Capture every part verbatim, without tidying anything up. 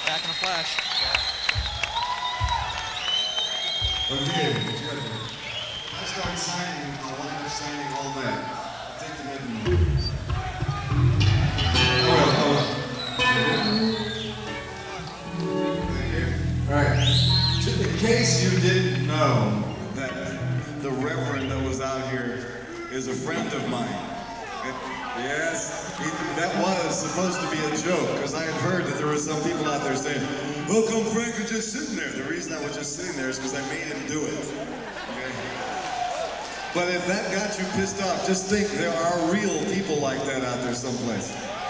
Back in a flash. Okay, if I start signing, I'll wind up signing all night. I'll take the minimum. Alright, in case you didn't know that the Reverend that was out here is a friend of mine. Yes, he, that was supposed to be a joke, because I had heard that there were some people out there saying, "How come Frank was just sitting there?" The reason I was just sitting there is because I made him do it. Okay? But if that got you pissed off, just think there are real people like that out there someplace.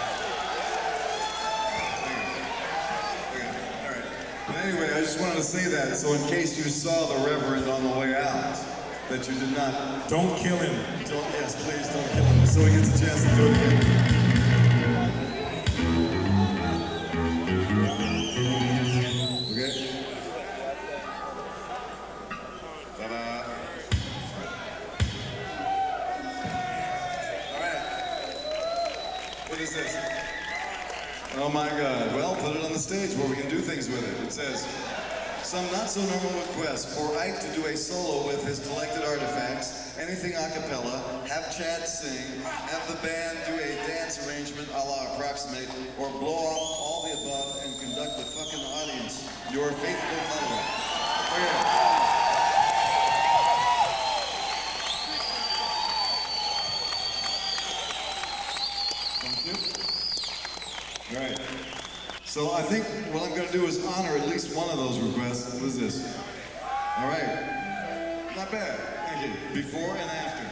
Okay. All right. But anyway, I just wanted to say that, so in case you saw the Reverend on the way out, that you did not, don't kill him. Don't, yes, please don't kill him, so he gets a chance to do it again. Okay? Ta-da. All right. What is this? Oh my God. Well, put it on the stage where we can do things with it. It says, some not-so-normal requests for Ike to do a solo with his collected artifacts, anything a cappella, have Chad sing, have the band do a dance arrangement a la Approximate, or blow off all the above and conduct the fucking audience. Your faithful follower. Okay. Thank you. All right. So I think what I'm going to do is honor at least one of those requests. What is this? All right. Not bad. Thank you. Before and after.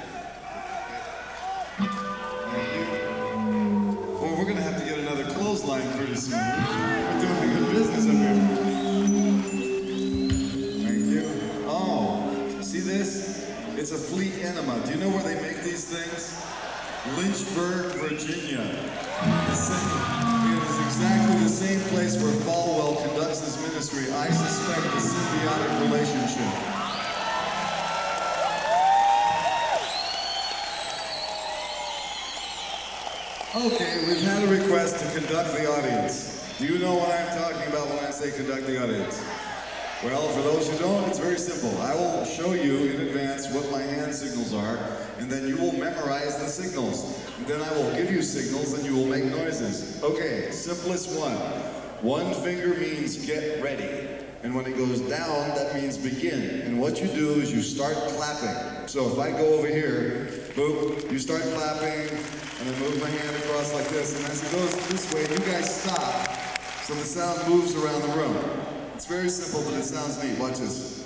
Thank you. Well, we're going to have to get another clothesline pretty soon. We're doing good business up here. Thank you. Oh, see this? It's a Fleet Enema. Do you know where they make these things? Lynchburg, Virginia. The same, it is exactly the same place where Falwell conducts his ministry. I suspect a symbiotic relationship. Okay, we've had a request to conduct the audience. Do you know what I'm talking about when I say conduct the audience? Well, for those who don't, it's very simple. I will show you in advance what my hand signals are, and then you will memorize the signals. And then I will give you signals, and you will make noises. Okay, simplest one. One finger means get ready. And when it goes down, that means begin. And what you do is you start clapping. So if I go over here, boom, you start clapping, and I move my hand across like this, and as it goes this way, you guys stop, so the sound moves around the room. It's very simple, but it sounds neat. Watch this.